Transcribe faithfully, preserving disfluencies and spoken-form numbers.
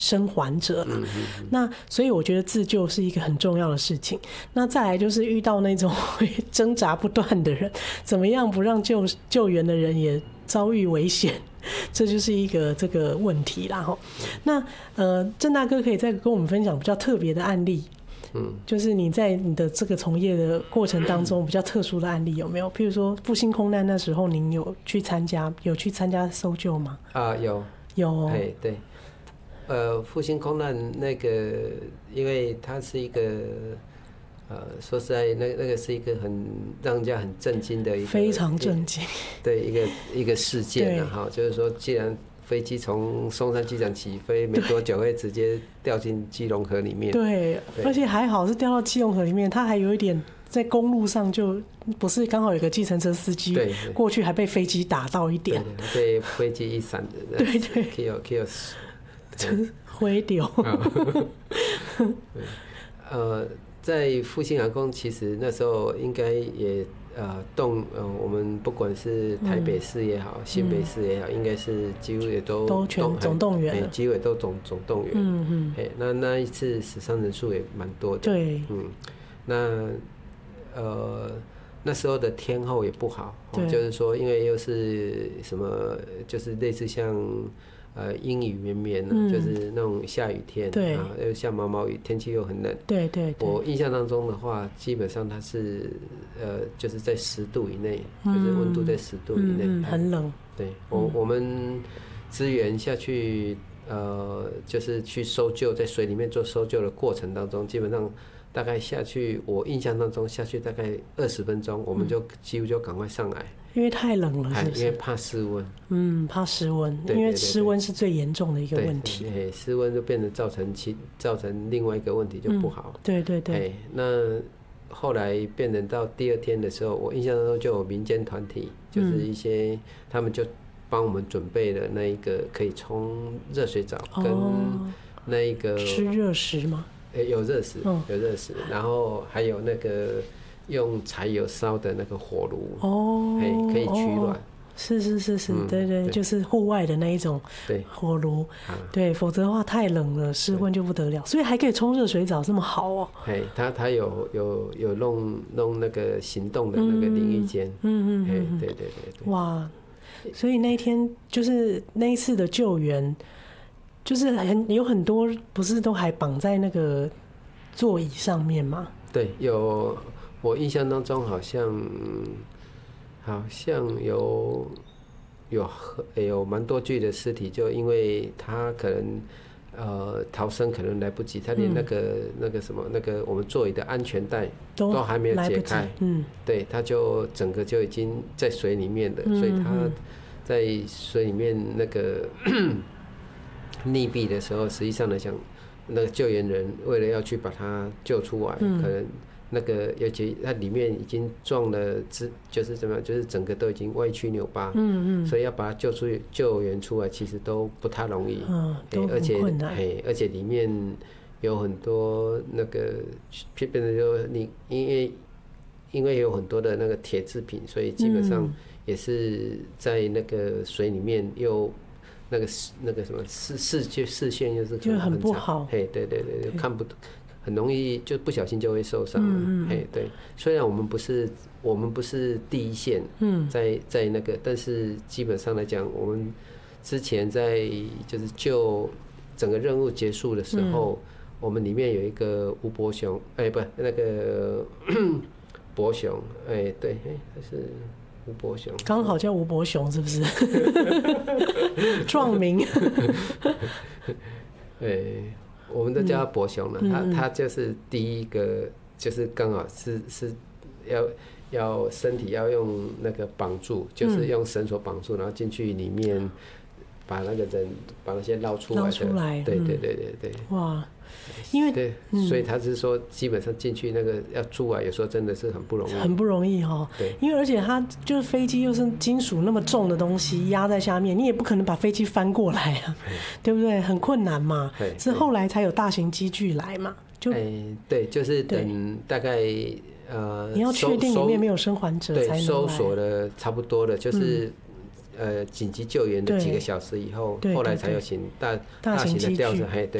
生还者了。那所以我觉得自救是一个很重要的事情。那再来就是遇到那种挣扎不断的人，怎么样不让救救援的人也遭遇危险，这就是一个这个问题啦齁。那呃，郑大哥可以再跟我们分享比较特别的案例。嗯，就是你在你的这个从业的过程当中比较特殊的案例有没有？譬如说复兴空难那时候，您有去参加，有去参加搜救吗？ 啊，有有、哦， 哎对，呃，复兴空难那个，因为它是一个，呃，说实在，那那个是一个很让人家很震惊的一个， 非常震惊， 对一个一个事件啊哈，就是说，既然飞机从松山机场起飞，没多久会直接掉进基隆河里面。对， 而且还好是掉到基隆河里面，它还有一点在公路上就不是刚好有个计程车司机过去，还被飞机打到一点， 对，被飞机一闪的， 对对 ，kill kill， 就是灰丢。 呃，在复兴航空，其实那时候应该也。呃，动呃，我们不管是台北市也好，嗯、新北市也好，应该是几乎也都都全总动员了， 几乎也都总总动员。嗯嗯。哎，那那一次死伤人数也蛮多的。 对。 嗯，那呃那时候的天候也不好，哦、就是说，因为又是什么，就是类似像。呃，阴雨绵绵、啊嗯、就是那种下雨天，对啊，又下毛毛雨，天气又很冷。 对 对, 对。 我印象当中的话，基本上它是呃，就是在十度以内，嗯、就是温度在十度以内、 嗯，很冷。 对，我、嗯、我们支援下去，呃，就是去搜救，在水里面做搜救的过程当中，基本上大概下去，我印象当中下去大概二十分钟，我们就几乎就赶快上来。 因为太冷了是不是？ 因为怕失温。 嗯，怕失温，因为失温是最严重的一个问题。 对，失温就变成造成其造成另外一个问题就不好。 嗯、对对对。 那后来变成到第二天的时候，我印象当中就有民间团体，就是一些、嗯、他们就帮我们准备了那一个可以冲热水澡跟那一个、哦、 吃热食吗？ 欸、有热食，有热食、嗯，然后还有那个。用柴油烧的那个火炉哦，可以取暖、哦。 是是是是，嗯、对, 对对，就是户外的那一种火炉，对, 对，否则的话太冷了，失温就不得了。所以还可以冲热水澡，这么好哦。 哎，他他有有有弄弄那个行动的那个淋浴间，嗯嗯嗯，对对对对。 哇，所以那一天就是那一次的救援，就是很有很多不是都还绑在那个座椅上面吗？ 对，有。我印象当中好像好像有有有蛮多具的尸体，就因为他可能呃逃生可能来不及，他连那个、嗯、那个什么那个我们座椅的安全带都还没有解开，嗯，对，他就整个就已经在水里面了，嗯、所以他在水里面那个溺毙的时候，实际上来讲，那个救援人为了要去把他救出来，嗯、可能。那个，尤其它里面已经撞了，就是怎么样，就是整个都已经歪曲扭巴，嗯嗯，所以要把它救出救援出来，其实都不太容易， 嗯，都很困难， 而且而且里面有很多那个，变成就你因为因为有很多的那个铁制品，所以基本上也是在那个水里面又那个那个什么视视觉视线又是就很不好， 嘿，对对对对，看不。很容易就不小心就会受伤了，嗯嗯，对。虽然我们不是我们不是第一线，嗯，在在那个，但是基本上来讲，我们之前在就是就整个任务结束的时候，嗯、我们里面有一个吴伯雄，哎、欸，不，那个伯雄，哎、欸，对，哎、欸，还是吴伯雄， 刚好叫吴伯雄，是不是？壮名。 哎、欸。我们都叫他伯雄了，嗯、他他就是第一个，就是刚好是是要要身体要用那个绑住，就是用绳索绑住，然后进去里面把那个人把那些捞出来的， 捞出来， 对对对对对。 哇，因为对，嗯、所以他是说，基本上进去那个要出来，有时候真的是很不容易， 很不容易哈。对，因为而且它就是飞机又是金属那么重的东西压在下面，你也不可能把飞机翻过来啊，对不对？很困难嘛。是后来才有大型机具来嘛。就哎、欸，对，就是等大概呃， 你要确定里面没有生还者才能来。 对，搜索的差不多了，就是。 呃紧急救援的几个小时以后，后来才有请大大型的吊车，嘿，对。